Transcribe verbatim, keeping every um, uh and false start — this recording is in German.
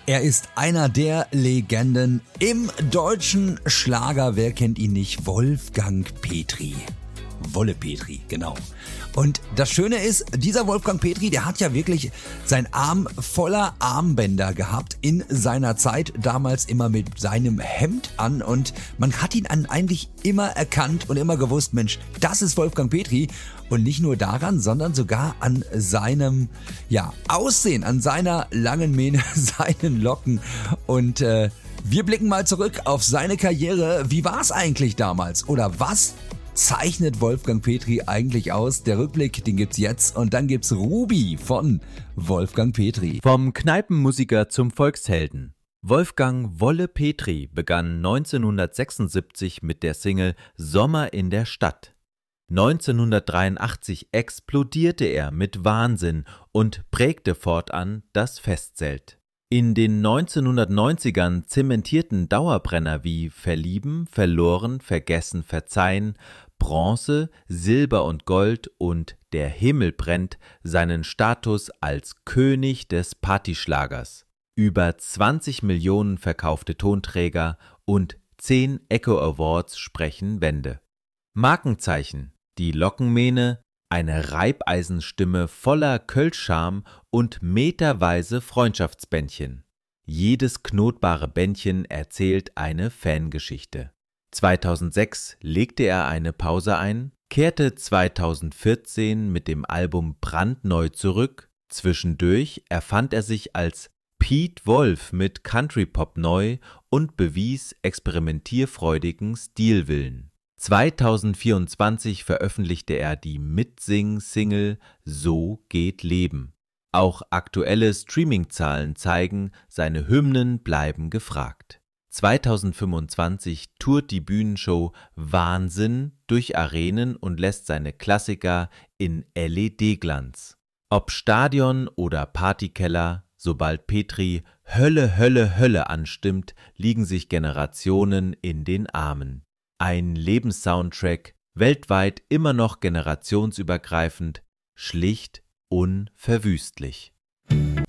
Er ist einer der Legenden im deutschen Schlager. Wer kennt ihn nicht? Wolfgang Petri. Wolle Petri, genau. Und das Schöne ist, dieser Wolfgang Petri, der hat ja wirklich sein Arm voller Armbänder gehabt in seiner Zeit, damals immer mit seinem Hemd an, und man hat ihn an eigentlich immer erkannt und immer gewusst, Mensch, das ist Wolfgang Petri. Und nicht nur daran, sondern sogar an seinem ja, Aussehen, an seiner langen Mähne, seinen Locken. Und äh, wir blicken mal zurück auf seine Karriere. Wie war es eigentlich damals? Oder was zeichnet Wolfgang Petri eigentlich aus? Der Rückblick, den gibt's jetzt, und dann gibt's Ruby von Wolfgang Petri. Vom Kneipenmusiker zum Volkshelden. Wolfgang Wolle Petri begann neunzehnhundertsechsundsiebzig mit der Single Sommer in der Stadt. neunzehnhundertdreiundachtzig explodierte er mit Wahnsinn und prägte fortan das Festzelt. In den neunzehnhundertneunzigern zementierten Dauerbrenner wie Verlieben, Verloren, Vergessen, Verzeihen, Bronze, Silber und Gold und Der Himmel brennt seinen Status als König des Partyschlagers. Über zwanzig Millionen verkaufte Tonträger und zehn Echo Awards sprechen Bände. Markenzeichen: die Lockenmähne, eine Reibeisenstimme voller Kölschscharme und meterweise Freundschaftsbändchen. Jedes knotbare Bändchen erzählt eine Fangeschichte. zweitausendsechs legte er eine Pause ein, kehrte zweitausendvierzehn mit dem Album Brandneu zurück. Zwischendurch erfand er sich als Piet Wolf mit Country-Pop neu und bewies experimentierfreudigen Stilwillen. zweitausendvierundzwanzig veröffentlichte er die Mitsing-Single So geht Leben. Auch aktuelle Streaming-Zahlen zeigen, seine Hymnen bleiben gefragt. zweitausendfünfundzwanzig tourt die Bühnenshow Wahnsinn durch Arenen und lässt seine Klassiker in L E D-Glanz. Ob Stadion oder Partykeller, sobald Petri Hölle, Hölle, Hölle anstimmt, liegen sich Generationen in den Armen. Ein Lebenssoundtrack, weltweit immer noch generationsübergreifend, schlicht unverwüstlich.